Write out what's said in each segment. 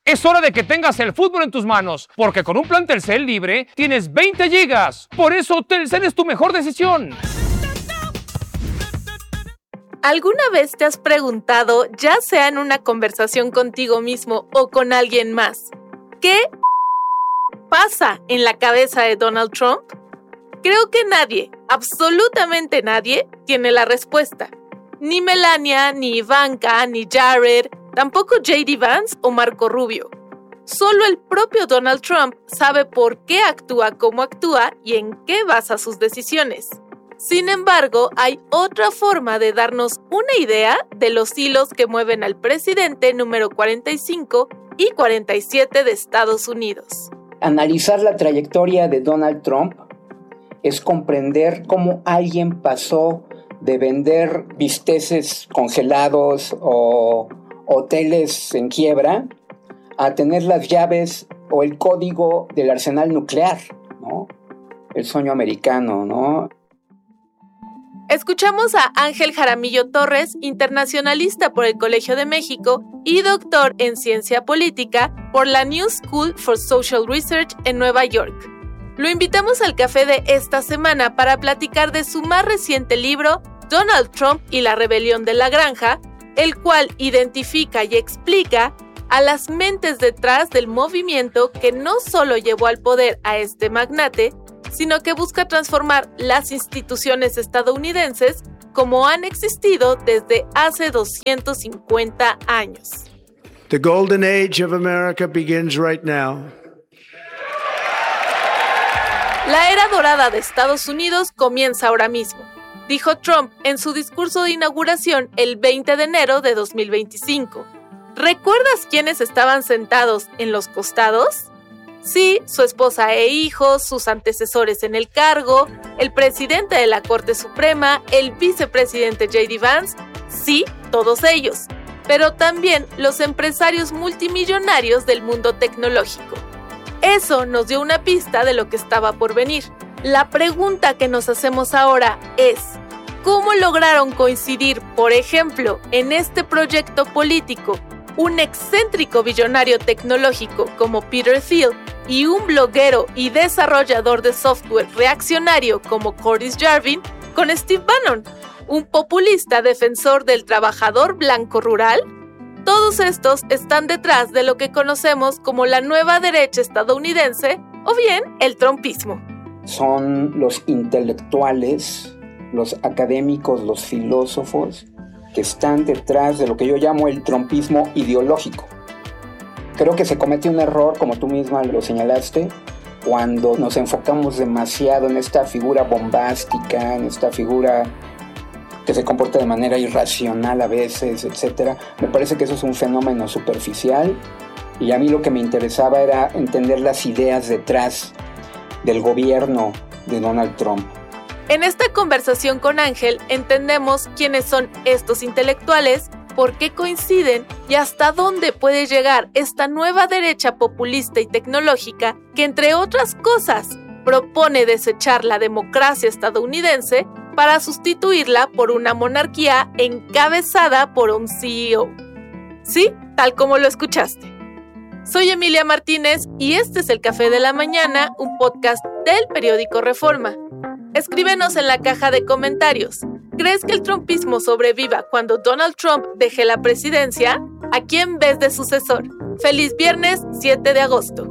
Es hora de que tengas el fútbol en tus manos, porque con un plan Telcel libre tienes 20 gigas. Por eso Telcel es tu mejor decisión. ¿Alguna vez te has preguntado, ya sea en una conversación contigo mismo o con alguien más, qué pasa en la cabeza de Donald Trump? Creo que nadie, absolutamente nadie, tiene la respuesta. Ni Melania, ni Ivanka, ni Jared, tampoco J.D. Vance o Marco Rubio. Solo el propio Donald Trump sabe por qué actúa como actúa y en qué basa sus decisiones. Sin embargo, hay otra forma de darnos una idea de los hilos que mueven al presidente número 45 y 47 de Estados Unidos. Analizar la trayectoria de Donald Trump es comprender cómo alguien pasó de vender bisteces congelados o hoteles en quiebra a tener las llaves o el código del arsenal nuclear, ¿no? El sueño americano, ¿no? Escuchamos a Ángel Jaramillo Torres, internacionalista por el Colegio de México y doctor en ciencia política por la New School for Social Research en Nueva York. Lo invitamos al café de esta semana para platicar de su más reciente libro, Donald Trump y la rebelión de la granja, el cual identifica y explica a las mentes detrás del movimiento que no solo llevó al poder a este magnate, sino que busca transformar las instituciones estadounidenses como han existido desde hace 250 años. The golden age of America begins right now. La era dorada de Estados Unidos comienza ahora mismo, dijo Trump en su discurso de inauguración el 20 de enero de 2025. ¿Recuerdas quiénes estaban sentados en los costados? Sí, su esposa e hijos, sus antecesores en el cargo, el presidente de la Corte Suprema, el vicepresidente J.D. Vance, sí, todos ellos, pero también los empresarios multimillonarios del mundo tecnológico. Eso nos dio una pista de lo que estaba por venir. La pregunta que nos hacemos ahora es, ¿cómo lograron coincidir, por ejemplo, en este proyecto político, un excéntrico billonario tecnológico como Peter Thiel y un bloguero y desarrollador de software reaccionario como Curtis Jarvin con Steve Bannon, un populista defensor del trabajador blanco rural? Todos estos están detrás de lo que conocemos como la nueva derecha estadounidense o bien el trumpismo. Son los intelectuales, los académicos, los filósofos que están detrás de lo que yo llamo el trumpismo ideológico. Creo que se comete un error, como tú misma lo señalaste, cuando nos enfocamos demasiado en esta figura bombástica, en esta figura que se comporta de manera irracional a veces, etc. Me parece que eso es un fenómeno superficial y a mí lo que me interesaba era entender las ideas detrás del gobierno de Donald Trump. En esta conversación con Ángel entendemos quiénes son estos intelectuales, por qué coinciden y hasta dónde puede llegar esta nueva derecha populista y tecnológica que, entre otras cosas, propone desechar la democracia estadounidense para sustituirla por una monarquía encabezada por un CEO. Sí, tal como lo escuchaste. Soy Emilia Martínez y este es El Café de la Mañana, un podcast del periódico Reforma. Escríbenos en la caja de comentarios. ¿Crees que el trumpismo sobreviva cuando Donald Trump deje la presidencia? ¿A quién ves de sucesor? ¡Feliz viernes 7 de agosto!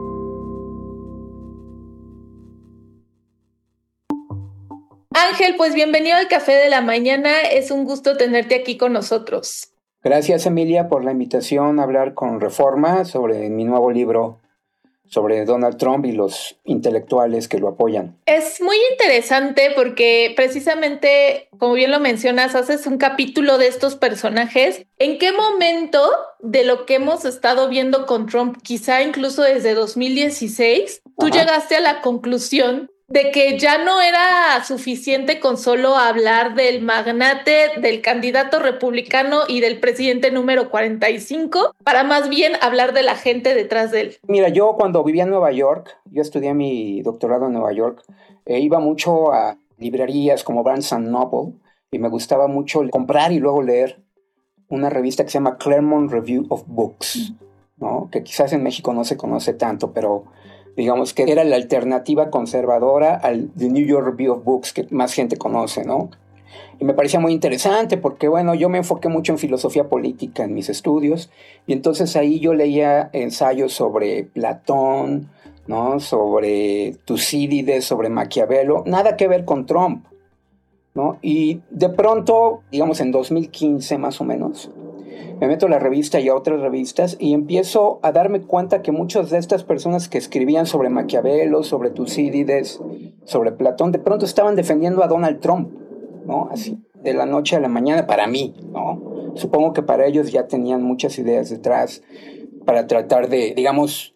Ángel, pues bienvenido al Café de la Mañana. Es un gusto tenerte aquí con nosotros. Gracias, Emilia, por la invitación a hablar con Reforma sobre mi nuevo libro sobre Donald Trump y los intelectuales que lo apoyan. Es muy interesante porque precisamente, como bien lo mencionas, haces un capítulo de estos personajes. ¿En qué momento de lo que hemos estado viendo con Trump, quizá incluso desde 2016, tú llegaste a la conclusión de que ya no era suficiente con solo hablar del magnate, del candidato republicano y del presidente número 45, para más bien hablar de la gente detrás de él? Mira, yo cuando vivía en Nueva York, yo estudié mi doctorado en Nueva York, iba mucho a librerías como Barnes & Noble y me gustaba mucho comprar y luego leer una revista que se llama Claremont Review of Books. ¿no? Que quizás en México no se conoce tanto, pero digamos que era la alternativa conservadora al The New York Review of Books, que más gente conoce, ¿no? Y me parecía muy interesante porque, bueno, yo me enfoqué mucho en filosofía política en mis estudios, y entonces ahí yo leía ensayos sobre Platón, ¿no? Sobre Tucídides, sobre Maquiavelo, nada que ver con Trump, ¿no? Y de pronto, digamos en 2015 más o menos, me meto a la revista y a otras revistas y empiezo a darme cuenta que muchas de estas personas que escribían sobre Maquiavelo, sobre Tucídides, sobre Platón, de pronto estaban defendiendo a Donald Trump, ¿no? Así, de la noche a la mañana, para mí, ¿no? Supongo que para ellos ya tenían muchas ideas detrás para tratar de, digamos,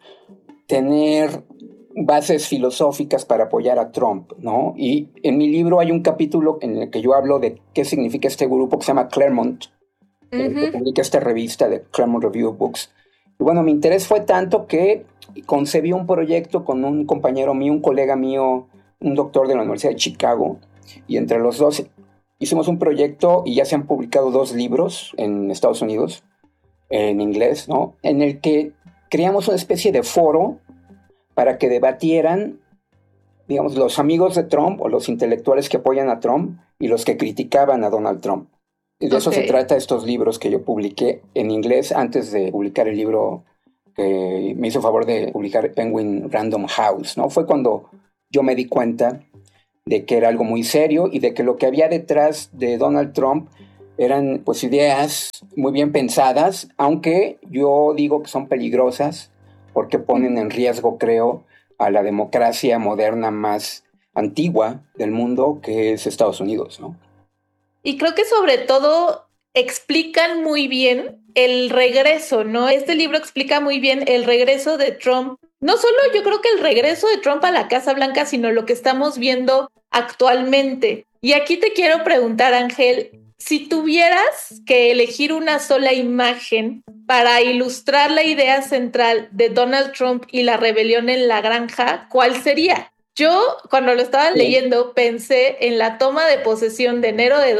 tener bases filosóficas para apoyar a Trump, ¿no? Y en mi libro hay un capítulo en el que yo hablo de qué significa este grupo que se llama Claremont, que publica esta revista de Claremont Review of Books. Y bueno, mi interés fue tanto que concebí un proyecto con un compañero mío, un colega mío, un doctor de la Universidad de Chicago, y entre los dos hicimos un proyecto y ya se han publicado 2 libros en Estados Unidos, en inglés, ¿no? En el que creamos una especie de foro para que debatieran, digamos, los amigos de Trump o los intelectuales que apoyan a Trump y los que criticaban a Donald Trump. Y de eso se trata estos libros que yo publiqué en inglés antes de publicar el libro que me hizo favor de publicar Penguin Random House, ¿no? Fue cuando yo me di cuenta de que era algo muy serio y de que lo que había detrás de Donald Trump eran pues ideas muy bien pensadas, aunque yo digo que son peligrosas porque ponen en riesgo, creo, a la democracia moderna más antigua del mundo, que es Estados Unidos, ¿no? Y creo que sobre todo explican muy bien el regreso, ¿no? Este libro explica muy bien el regreso de Trump. No solo yo creo que el regreso de Trump a la Casa Blanca, sino lo que estamos viendo actualmente. Y aquí te quiero preguntar, Ángel, si tuvieras que elegir una sola imagen para ilustrar la idea central de Donald Trump y la rebelión en la granja, ¿cuál sería? Yo, cuando lo estaba leyendo, pensé en la toma de posesión de enero de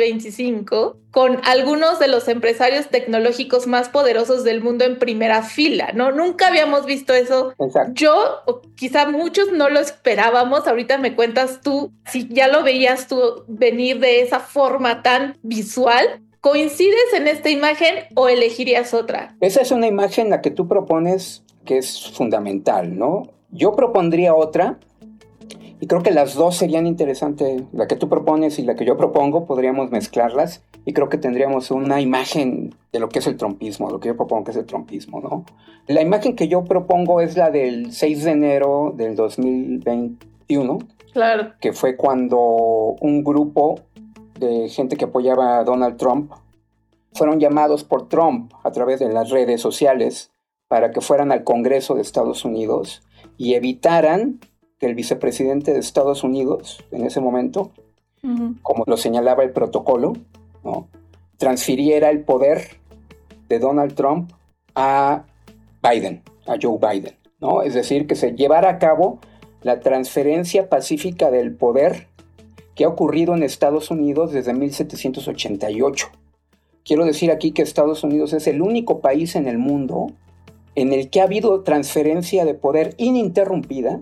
2025 con algunos de los empresarios tecnológicos más poderosos del mundo en primera fila, ¿no? Nunca habíamos visto eso. Exacto. Yo, o quizá muchos no lo esperábamos. Ahorita me cuentas tú, si ya lo veías tú venir de esa forma tan visual. ¿Coincides en esta imagen o elegirías otra? Esa es una imagen la que tú propones que es fundamental, ¿no? Yo propondría otra. Y creo que las dos serían interesantes, la que tú propones y la que yo propongo, podríamos mezclarlas y creo que tendríamos una imagen de lo que es el trumpismo, lo que yo propongo que es el trumpismo, ¿no? La imagen que yo propongo es la del 6 de enero del 2021, claro, que fue cuando un grupo de gente que apoyaba a Donald Trump fueron llamados por Trump a través de las redes sociales para que fueran al Congreso de Estados Unidos y evitaran que el vicepresidente de Estados Unidos, en ese momento, como lo señalaba el protocolo, ¿no?, transfiriera el poder de Donald Trump a Biden, a Joe Biden, ¿no? Es decir, que se llevara a cabo la transferencia pacífica del poder que ha ocurrido en Estados Unidos desde 1788. Quiero decir aquí que Estados Unidos es el único país en el mundo en el que ha habido transferencia de poder ininterrumpida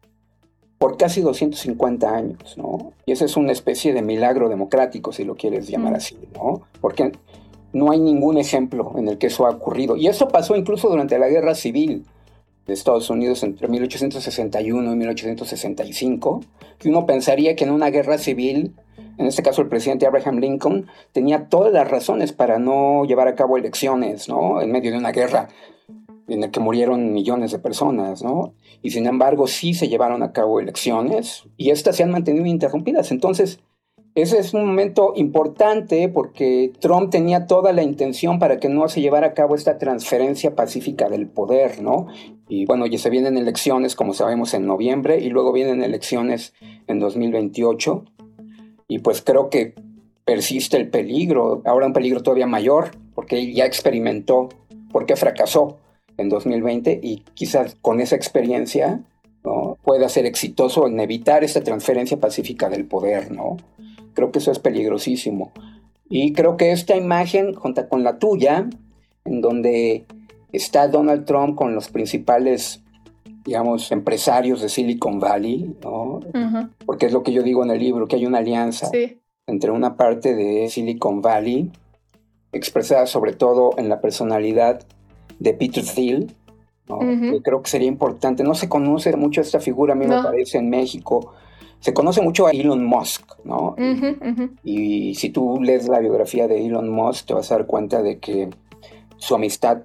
por casi 250 años, ¿no? Y ese es una especie de milagro democrático, si lo quieres llamar así, ¿no? Porque no hay ningún ejemplo en el que eso ha ocurrido. Y eso pasó incluso durante la Guerra Civil de Estados Unidos entre 1861 y 1865, que uno pensaría que en una guerra civil, en este caso el presidente Abraham Lincoln, tenía todas las razones para no llevar a cabo elecciones, ¿no?, en medio de una guerra en el que murieron millones de personas, ¿no? Y sin embargo sí se llevaron a cabo elecciones y estas se han mantenido ininterrumpidas. Entonces, ese es un momento importante porque Trump tenía toda la intención para que no se llevara a cabo esta transferencia pacífica del poder, ¿no? Y bueno, ya se vienen elecciones, como sabemos, en noviembre y luego vienen elecciones en 2028 y pues creo que persiste el peligro, ahora un peligro todavía mayor porque él ya experimentó por qué fracasó en 2020 y quizás con esa experiencia, ¿no?, pueda ser exitoso en evitar esta transferencia pacífica del poder, ¿no? Creo que eso es peligrosísimo. Y creo que esta imagen, junto con la tuya, en donde está Donald Trump con los principales, digamos, empresarios de Silicon Valley, ¿no? Uh-huh. Porque es lo que yo digo en el libro, que hay una alianza entre una parte de Silicon Valley, expresada sobre todo en la personalidad de Peter Thiel, ¿no? Uh-huh. Creo que sería importante. No se conoce mucho esta figura, a mí me parece, en México. Se conoce mucho a Elon Musk, ¿no? Uh-huh, uh-huh. Y si tú lees la biografía de Elon Musk, te vas a dar cuenta de que su amistad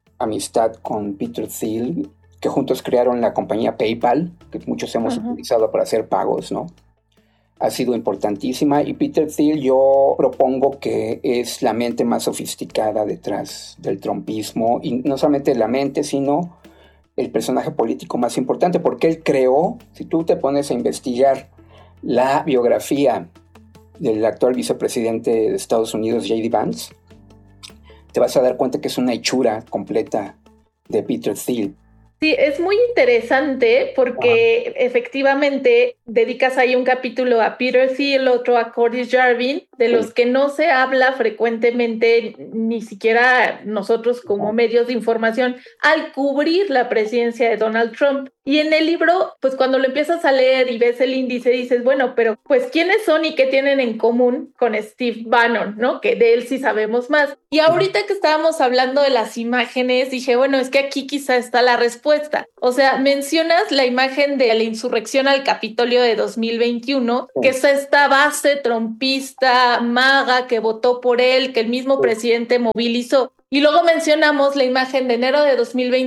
con Peter Thiel, que juntos crearon la compañía PayPal, que muchos hemos utilizado para hacer pagos, ¿no? Ha sido importantísima. Y Peter Thiel, yo propongo que es la mente más sofisticada detrás del trumpismo, y no solamente la mente, sino el personaje político más importante, porque él creó, si tú te pones a investigar la biografía del actual vicepresidente de Estados Unidos, J.D. Vance, te vas a dar cuenta que es una hechura completa de Peter Thiel. Sí, es muy interesante porque efectivamente dedicas ahí un capítulo a Peter Thiel, otro a Curtis Jarvin, de los que no se habla frecuentemente, ni siquiera nosotros como medios de información, al cubrir la presidencia de Donald Trump. Y en el libro, pues cuando lo empiezas a leer y ves el índice, dices, bueno, pero pues ¿quiénes son y qué tienen en común con Steve Bannon, ¿no? Que de él sí sabemos más. Y ahorita que estábamos hablando de las imágenes, dije, bueno, es que aquí quizá está la respuesta. O sea, mencionas la imagen de la insurrección al Capitolio de 2021, que es esta base trumpista, MAGA, que votó por él, que el mismo presidente movilizó. Y luego mencionamos la imagen de enero de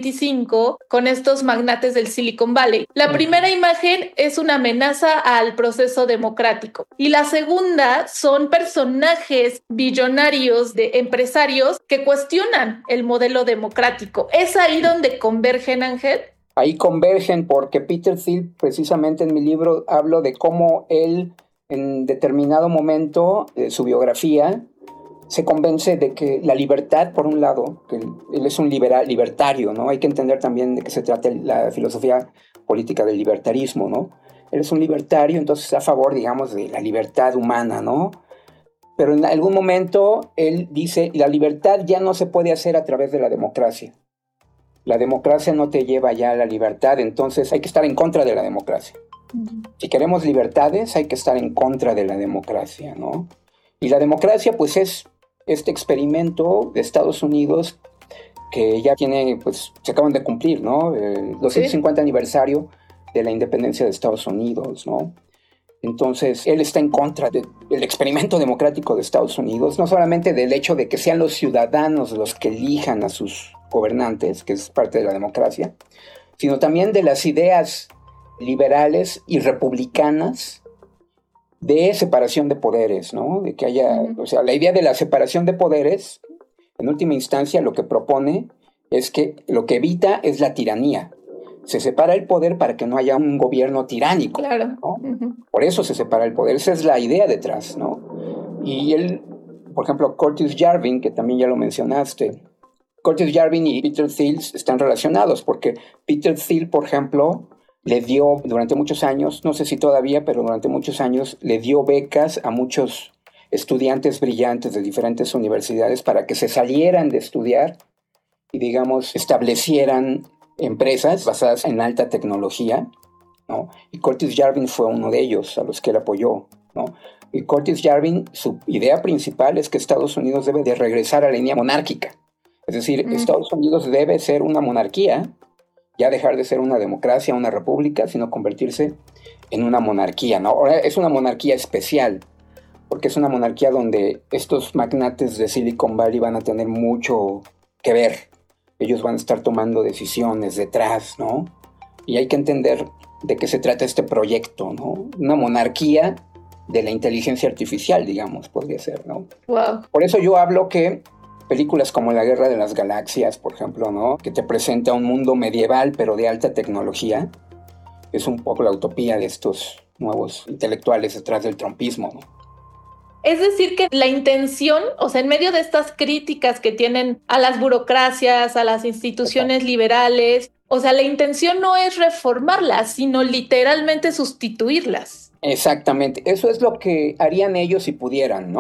2025 con estos magnates del Silicon Valley. La primera imagen es una amenaza al proceso democrático. Y la segunda son personajes billonarios de empresarios que cuestionan el modelo democrático. ¿Es ahí donde convergen, Ángel? Ahí convergen porque Peter Thiel, precisamente en mi libro, hablo de cómo él, en determinado momento de su biografía, se convence de que la libertad, por un lado, que él es un libertario, ¿no? Hay que entender también de qué se trata la filosofía política del libertarismo, ¿no? Él es un libertario, entonces está a favor, digamos, de la libertad humana, ¿no? Pero en algún momento él dice, la libertad ya no se puede hacer a través de la democracia. La democracia no te lleva ya a la libertad, entonces hay que estar en contra de la democracia. Si queremos libertades, hay que estar en contra de la democracia, ¿no? Y la democracia, pues, es este experimento de Estados Unidos que ya tiene, pues, se acaban de cumplir, ¿no? El 250 aniversario de la independencia de Estados Unidos, ¿no? Entonces, él está en contra del experimento democrático de Estados Unidos, no solamente del hecho de que sean los ciudadanos los que elijan a sus gobernantes, que es parte de la democracia, sino también de las ideas liberales y republicanas de separación de poderes, ¿no? De que haya, o sea, la idea de la separación de poderes, en última instancia, lo que propone es que lo que evita es la tiranía. Se separa el poder para que no haya un gobierno tiránico, claro, ¿no? Por eso se separa el poder, esa es la idea detrás, ¿no? Y él, por ejemplo, Curtis Jarvin, que también ya lo mencionaste, Curtis Jarvin y Peter Thiel están relacionados, porque Peter Thiel, por ejemplo, le dio durante muchos años, no sé si todavía, pero durante muchos años, le dio becas a muchos estudiantes brillantes de diferentes universidades para que se salieran de estudiar y, digamos, establecieran empresas basadas en alta tecnología, ¿no? Y Curtis Jarvin fue uno de ellos a los que él apoyó, ¿no? Y Curtis Jarvin, su idea principal es que Estados Unidos debe de regresar a la línea monárquica. Es decir, Estados Unidos debe ser una monarquía, ya dejar de ser una democracia, una república, sino convertirse en una monarquía, ¿no? Ahora es una monarquía especial, porque es una monarquía donde estos magnates de Silicon Valley van a tener mucho que ver. Ellos van a estar tomando decisiones detrás, ¿no? Y hay que entender de qué se trata este proyecto, ¿no? Una monarquía de la inteligencia artificial, digamos, podría ser, ¿no? Wow. Por eso yo hablo que películas como La Guerra de las Galaxias, por ejemplo, ¿no? Que te presenta un mundo medieval, pero de alta tecnología, es un poco la utopía de estos nuevos intelectuales detrás del trumpismo, ¿no? Es decir, que la intención, o sea, en medio de estas críticas que tienen a las burocracias, a las instituciones liberales, o sea, la intención no es reformarlas, sino literalmente sustituirlas. Exactamente, eso es lo que harían ellos si pudieran, ¿no?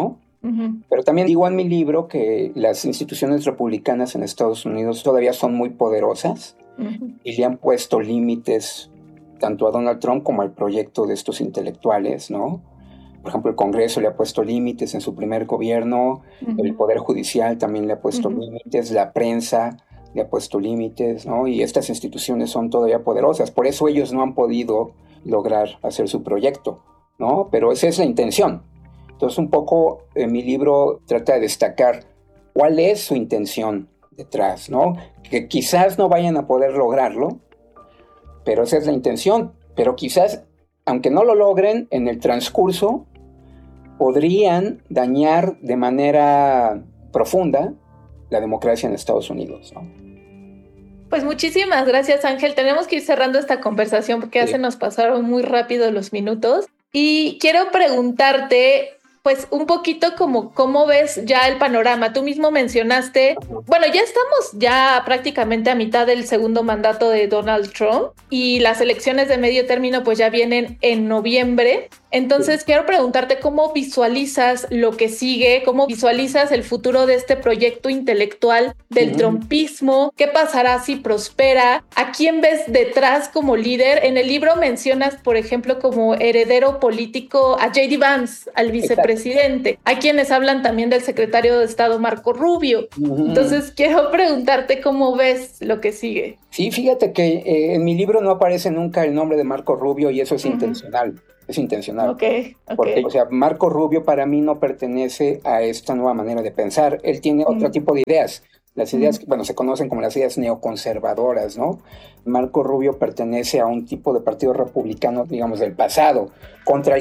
Pero también digo en mi libro que las instituciones republicanas en Estados Unidos todavía son muy poderosas y le han puesto límites tanto a Donald Trump como al proyecto de estos intelectuales, ¿no? Por ejemplo, el Congreso le ha puesto límites en su primer gobierno, el Poder Judicial también le ha puesto límites, la prensa le ha puesto límites, ¿no? Y estas instituciones son todavía poderosas, por eso ellos no han podido lograr hacer su proyecto, ¿no? Pero esa es la intención. Entonces, un poco mi libro trata de destacar cuál es su intención detrás, ¿no? Que quizás no vayan a poder lograrlo, pero esa es la intención. Pero quizás, aunque no lo logren, en el transcurso podrían dañar de manera profunda la democracia en Estados Unidos, ¿no? Pues muchísimas gracias, Ángel. Tenemos que ir cerrando esta conversación porque ya se nos pasaron muy rápido los minutos. Y quiero preguntarte, pues un poquito como cómo ves ya el panorama. Tú mismo mencionaste, bueno, ya estamos ya prácticamente a mitad del segundo mandato de Donald Trump y las elecciones de medio término pues ya vienen en noviembre. Entonces quiero preguntarte cómo visualizas lo que sigue, cómo visualizas el futuro de este proyecto intelectual del trumpismo, qué pasará si prospera, a quién ves detrás como líder. En el libro mencionas, por ejemplo, como heredero político a J.D. Vance, al vicepresidente. Hay quienes hablan también del secretario de Estado Marco Rubio. Entonces quiero preguntarte cómo ves lo que sigue. Sí, fíjate que en mi libro no aparece nunca el nombre de Marco Rubio y eso es intencional. Es intencional. Okay. Porque, o sea, Marco Rubio para mí no pertenece a esta nueva manera de pensar. Él tiene otro tipo de ideas. Las ideas, bueno, se conocen como las ideas neoconservadoras, ¿no? Marco Rubio pertenece a un tipo de partido republicano, digamos, del pasado, contra el